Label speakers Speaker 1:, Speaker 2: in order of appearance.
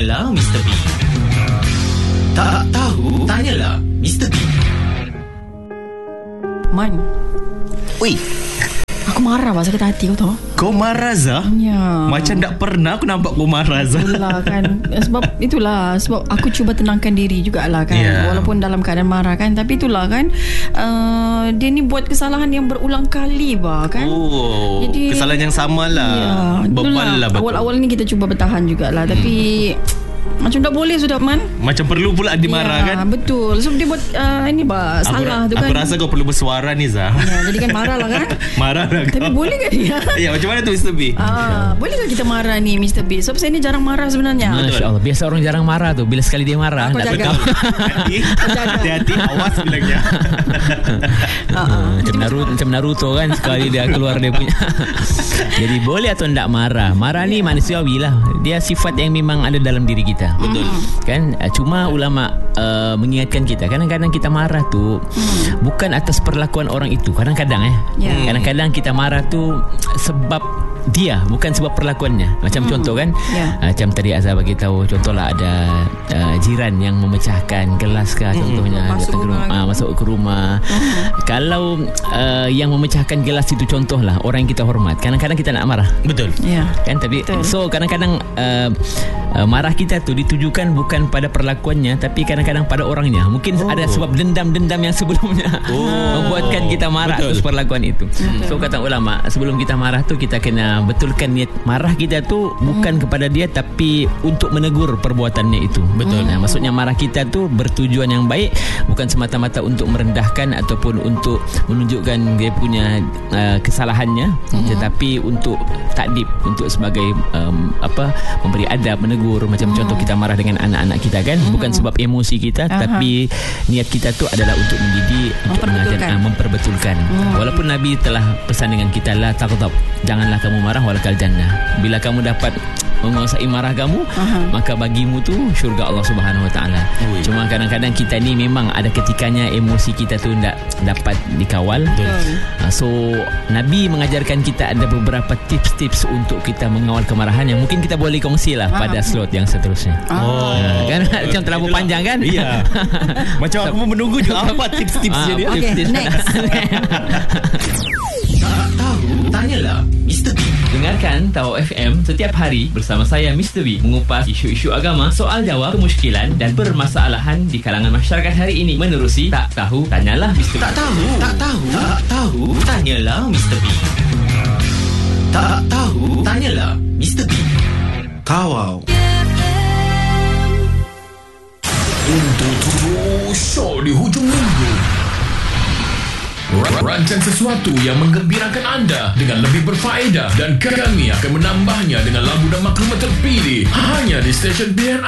Speaker 1: Tanyalah Mr. B. Tak tahu? Tanyalah Mr. B.
Speaker 2: Man,
Speaker 3: Ui,
Speaker 2: aku marah sakit hati kau tahu.
Speaker 3: kau marah Zah?
Speaker 2: Ya.
Speaker 3: Macam tak pernah aku nampak kau marah Zah.
Speaker 2: Itulah kan. Sebab aku cuba tenangkan diri jugalah kan. Walaupun dalam keadaan marah kan. Tapi itulah kan, dia ni buat kesalahan yang berulang kali kan.
Speaker 3: Jadi, kesalahan yang sama lah. Bebal lah.
Speaker 2: Awal-awal ni kita cuba bertahan jugalah. Tapi macam tak boleh sudah Man.
Speaker 3: Macam perlu pula dimarah kan.
Speaker 2: Betul. So dia buat salah tu kan.
Speaker 3: Aku rasa kau perlu bersuara ni Zah.
Speaker 2: Jadi kan marah lah kan.
Speaker 3: Marah lah kau.
Speaker 2: Tapi boleh ke dia?
Speaker 3: Ya, macam mana tu Mr. B?
Speaker 2: Boleh ke kita marah ni Mr. B? Sebab saya ni jarang marah sebenarnya.
Speaker 4: Masya Allah. Biasa orang jarang marah tu. Bila sekali dia marah,
Speaker 2: Aku
Speaker 4: nak
Speaker 2: jaga.
Speaker 3: Hati-hati, awas bilangnya.
Speaker 4: Macam Naruto kan, sekali dia keluar dia punya. Jadi boleh atau tak marah? Marah ni manusiawi lah. Dia sifat yang memang ada dalam diri kita.
Speaker 3: Betul.
Speaker 4: Kan, cuma ulama mengingatkan kita, kadang-kadang kita marah tu bukan atas perlakuan orang itu. Kadang-kadang kadang-kadang kita marah tu sebab dia, bukan sebab perlakuannya. Macam contoh kan, macam tadi Azhar bagi tahu, contohlah ada jiran yang memecahkan gelas ke, contohnya masuk ke rumah. Kalau yang memecahkan gelas itu contohlah orang yang kita hormat, kadang-kadang kita nak marah.
Speaker 3: Betul.
Speaker 4: Kan, tapi so kadang-kadang marah kita tu ditujukan bukan pada perlakuannya, tapi kadang-kadang pada orangnya. Mungkin ada sebab dendam-dendam yang sebelumnya membuatkan kita marah atas perlakuan itu. So kata ulama, sebelum kita marah tu kita kena betulkan niat marah kita tu bukan kepada dia, tapi untuk menegur perbuatannya itu. Betul. Maksudnya marah kita tu bertujuan yang baik, bukan semata-mata untuk merendahkan ataupun untuk menunjukkan dia punya kesalahannya, tetapi untuk takdib, untuk sebagai memberi adab, menegur. Macam contoh kita marah dengan anak-anak kita kan, bukan sebab emosi kita, tapi niat kita tu adalah untuk mendidik, untuk mengajar, memperbetulkan. Walaupun Nabi telah pesan dengan kita, la taghdab, janganlah kamu marah walakal jannah. Bila kamu dapat menguasai marah kamu, maka bagimu tu syurga Allah Subhanahu Wa Taala. Cuma kadang-kadang kita ni memang ada ketikanya emosi kita tu tak dapat dikawal. So Nabi mengajarkan kita ada beberapa tips-tips untuk kita mengawal kemarahan yang mungkin kita boleh kongsi lah pada slot yang seterusnya. Kan macam terlalu panjang kan?
Speaker 3: Iya. Macam aku pun menunggu juga apa tips-tipsnya dia.
Speaker 2: Okay, next.
Speaker 1: Tak tahu? Tanyalah Mr. B.
Speaker 4: Dengarkan Tau FM setiap hari bersama saya Mr. B mengupas isu-isu agama, soal jawab, kemusykilan dan permasalahan di kalangan masyarakat hari ini menerusi Tak Tahu Tanyalah Mr. B.
Speaker 1: Tak tahu? Tak tahu? Tak tahu? Tanyalah Mr. B. Tak tahu? Tanyalah Mr. B.
Speaker 3: Kawau.
Speaker 5: Untuk terus show di hujung minggu, rancang sesuatu yang menggembirakan anda dengan lebih berfaedah, dan kami akan menambahnya dengan lagu dan maklumat terpilih hanya di stesen BNI.